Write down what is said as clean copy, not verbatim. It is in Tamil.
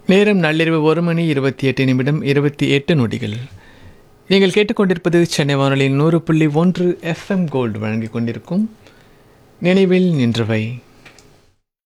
நேரம் நள்ளிரவு 1:28 28 நீங்கள் கேட்டுக்கொண்டிருப்பது சென்னை வானொலியின் 100.1 FM கோல்டு வழங்கிக் கொண்டிருக்கும் நினைவில் நின்றவை.